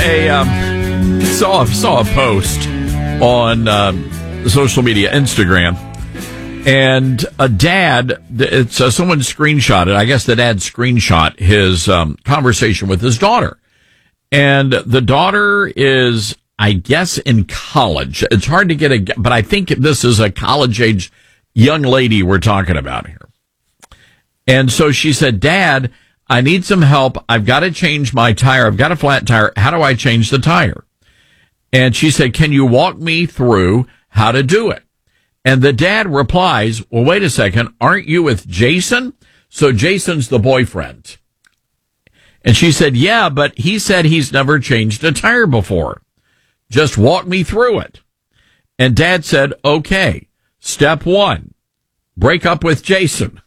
saw a post on social media, Instagram, and a dad. It's someone screenshotted. I guess the dad screenshot his conversation with his daughter, and the daughter is, I guess, in college. It's hard to get but I think this is a college age young lady we're talking about here. And so she said, "Dad, I need some help. I've got to change my tire. I've got a flat tire. How do I change the tire?" And she said, "Can you walk me through how to do it?" And the dad replies, "Well, wait a second. Aren't you with Jason?" So Jason's the boyfriend. And she said, "Yeah, but he said he's never changed a tire before. Just walk me through it." And dad said, "Okay, step 1, break up with Jason."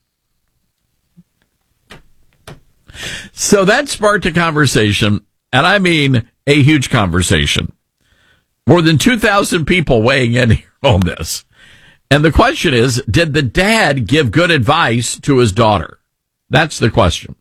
So that sparked a conversation, and I mean a huge conversation. More than 2,000 people weighing in here on this. And the question is, did the dad give good advice to his daughter? That's the question.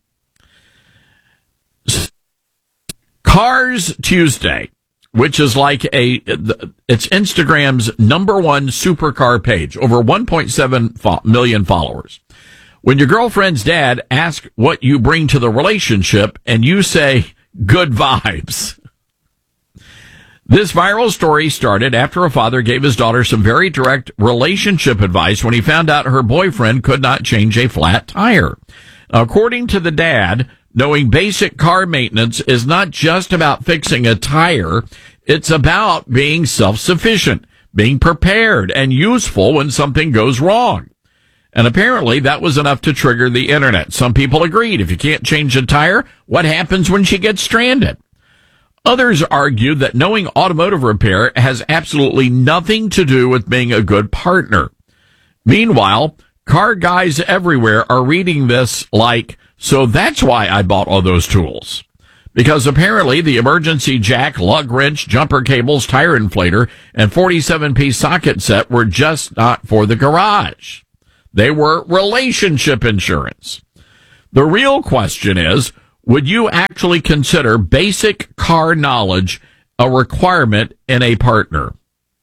Cars Tuesday, which is like it's Instagram's #1 supercar page, over 1.7 million followers. When your girlfriend's dad asks what you bring to the relationship and you say, "Good vibes." This viral story started after a father gave his daughter some very direct relationship advice when he found out her boyfriend could not change a flat tire. According to the dad, knowing basic car maintenance is not just about fixing a tire. It's about being self-sufficient, being prepared and useful when something goes wrong. And apparently that was enough to trigger the internet. Some people agreed. If you can't change a tire, what happens when she gets stranded? Others argued that knowing automotive repair has absolutely nothing to do with being a good partner. Meanwhile, car guys everywhere are reading this like, so that's why I bought all those tools. Because apparently the emergency jack, lug wrench, jumper cables, tire inflator, and 47-piece socket set were just not for the garage. They were relationship insurance. The real question is, would you actually consider basic car knowledge a requirement in a partner?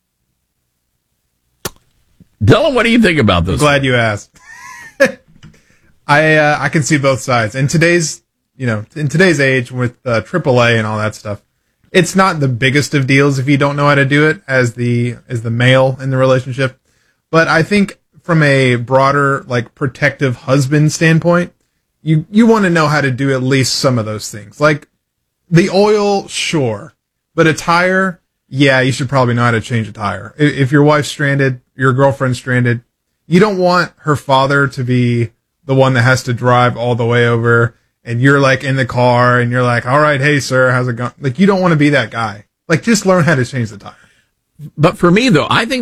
Dylan, what do you think about this? I'm glad you asked. I can see both sides. In today's age with AAA and all that stuff, it's not the biggest of deals if you don't know how to do it as the male in the relationship. But I think from a broader, like, protective husband standpoint, you want to know how to do at least some of those things. Like, the oil, sure. But a tire, yeah, you should probably know how to change a tire. If your wife's stranded, your girlfriend's stranded, you don't want her father to be the one that has to drive all the way over, and you're, like, in the car, and you're like, "All right, hey, sir, how's it going?" Like, you don't want to be that guy. Like, just learn how to change the tire. But for me, though, I think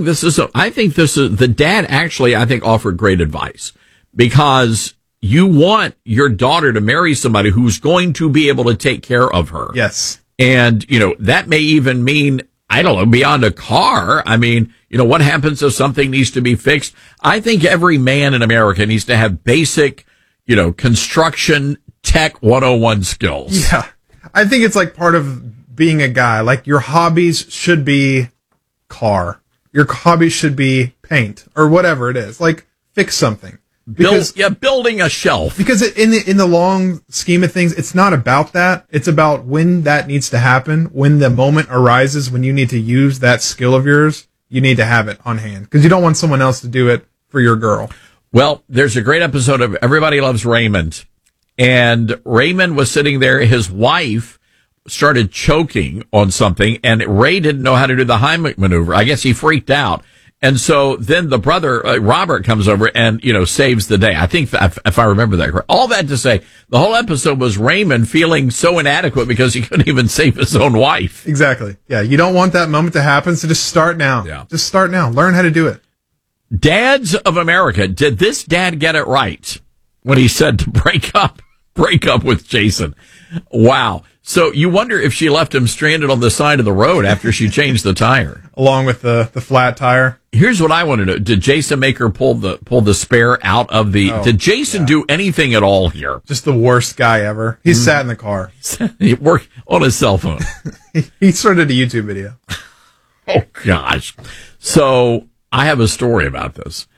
the dad actually, I think, offered great advice, because you want your daughter to marry somebody who's going to be able to take care of her. Yes. And, that may even mean, I don't know, beyond a car. I mean, what happens if something needs to be fixed? I think every man in America needs to have basic, construction tech 101 skills. Yeah. I think it's like part of being a guy. Like, your hobbies should be car. Your hobby should be paint or whatever it is. Like, fix something. Building a shelf. Because in the long scheme of things, it's not about that. It's about when that needs to happen, when the moment arises, when you need to use that skill of yours, you need to have it on hand. Because you don't want someone else to do it for your girl. Well, there's a great episode of Everybody Loves Raymond. And Raymond was sitting there. His wife started choking on something, and Ray didn't know how to do the Heimlich maneuver. I guess he freaked out. And so then the brother, Robert, comes over and, saves the day. I think, if I remember that correct. All that to say, the whole episode was Raymond feeling so inadequate because he couldn't even save his own wife. Exactly. Yeah, you don't want that moment to happen, so just start now. Yeah. Just start now. Learn how to do it. Dads of America, did this dad get it right when he said to break up with Jason? Wow. So you wonder if she left him stranded on the side of the road after she changed the tire. Along with the flat tire. Here's what I want to know. Did Jason Maker pull the spare out of the... did Jason do anything at all here? Just the worst guy ever. He sat in the car. He worked on his cell phone. He started a YouTube video. Oh, gosh. So I have a story about this.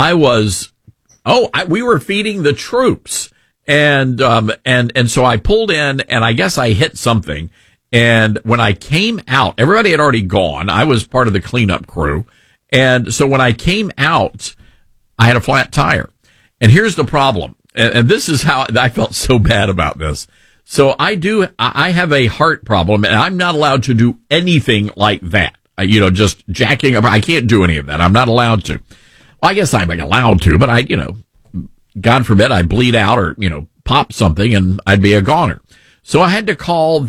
We were feeding the troops. And so I pulled in, and I guess I hit something. And when I came out, everybody had already gone. I was part of the cleanup crew. And so when I came out, I had a flat tire. And here's the problem. And this is how I felt so bad about this. So I have a heart problem, and I'm not allowed to do anything like that. Just jacking up. I can't do any of that. I'm not allowed to. Well, I guess I'm allowed to, but God forbid I bleed out or, pop something and I'd be a goner. So I had to call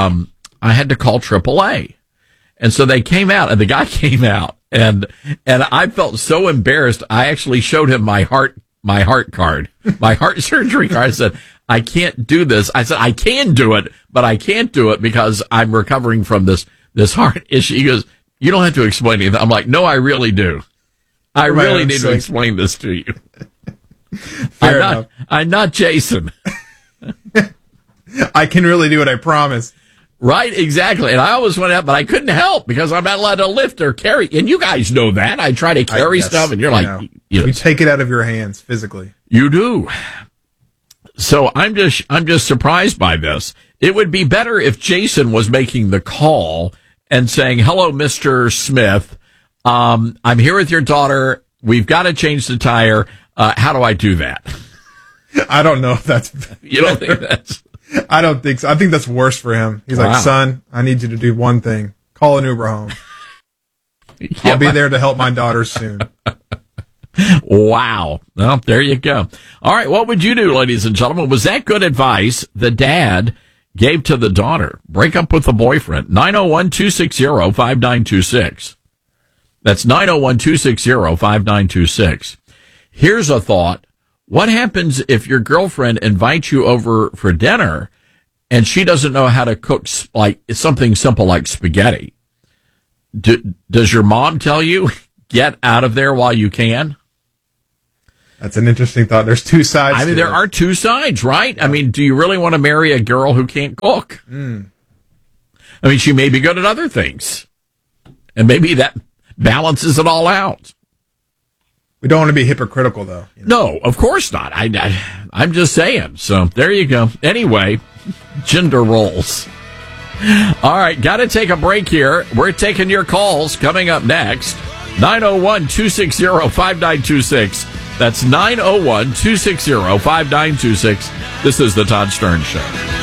AAA. And so they came out, and the guy came out, and I felt so embarrassed. I actually showed him my heart card, my heart surgery card. I said, I can't do this. I said, I can do it, but I can't do it because I'm recovering from this heart issue. He goes, you don't have to explain anything. I'm like, no, I really do. I really need to explain this to you. I'm not Jason. I can really do it, I promise. Right, exactly. And I always went out, but I couldn't help because I'm not allowed to lift or carry. And you guys know that. I try to carry stuff, and you're like... You take it out of your hands physically. You do. So I'm just surprised by this. It would be better if Jason was making the call and saying, hello, Mr. Smith. I'm here with your daughter. We've got to change the tire. How do I do that? I don't know if that's... You don't think that's... I don't think so. I think that's worse for him. He's like, son, I need you to do one thing. Call an Uber home. I'll be there to help my daughter soon. Wow. Well, there you go. All right. What would you do, ladies and gentlemen? Was that good advice the dad gave to the daughter? Break up with the boyfriend. 901-260-5926. That's 901-260-5926. Here's a thought. What happens if your girlfriend invites you over for dinner and she doesn't know how to cook like something simple like spaghetti? Does your mom tell you, get out of there while you can? That's an interesting thought. There's two sides. I mean, there are two sides, right? I mean, do you really want to marry a girl who can't cook? I mean, she may be good at other things, and maybe that balances it all out. We don't want to be hypocritical, though. No, of course not. I'm just saying. So there you go. Anyway, gender roles. All right, got to take a break here. We're taking your calls coming up next. 901-260-5926. That's 901-260-5926. This is the Todd Stern Show.